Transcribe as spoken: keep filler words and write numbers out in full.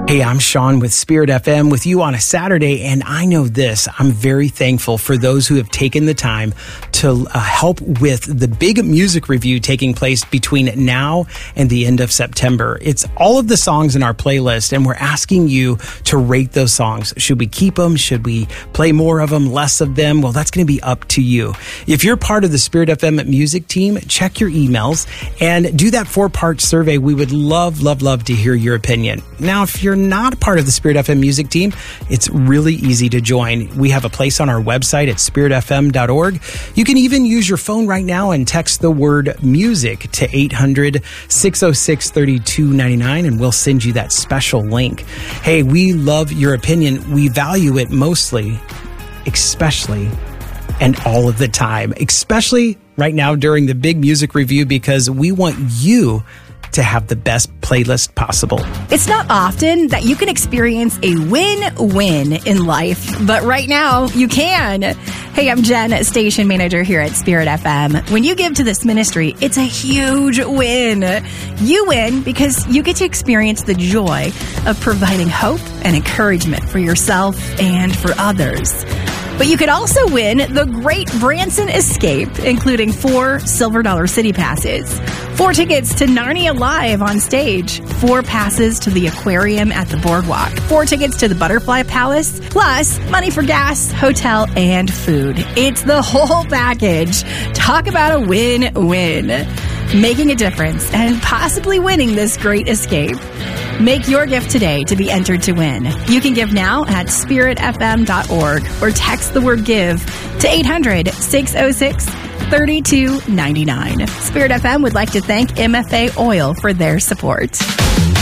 Hey, I'm Sean with Spirit F M with you on a Saturday, and I know this. I'm very thankful for those who have taken the time to uh, help with the big music review taking place between now and the end of September. It's all of the songs in our playlist, and we're asking you to rate those songs. Should we keep them? Should we play more of them, less of them? Well, that's going to be up to you. If you're part of the Spirit F M music team, check your emails and do that four-part survey. We would love, love, love to hear your opinion. Now, if you're not part of the Spirit F M music team, it's really easy to join. We have a place on our website at spirit f m dot org. You can even use your phone right now and text the word music to eight hundred, six oh six, three two nine nine, and we'll send you that special link. Hey, we love your opinion. We value it mostly, especially, and all of the time, especially right now during the big music review, because we want you to have the best playlist possible. It's not often that you can experience a win-win in life, but right now you can. Hey, I'm Jen, station manager here at Spirit F M. When you give to this ministry, it's a huge win. You win because you get to experience the joy of providing hope and encouragement for yourself and for others. But you could also win the Great Branson Escape, including four Silver Dollar City passes, four tickets to Narnia Live on stage, four passes to the aquarium at the boardwalk, four tickets to the Butterfly Palace, plus money for gas, hotel, and food. It's the whole package. Talk about a win-win. Making a difference and possibly winning this great escape. Make your gift today to be entered to win. You can give now at spirit f m dot org or text the word give to eight hundred, six oh six, three two nine nine. Spirit F M would like to thank M F A Oil for their support.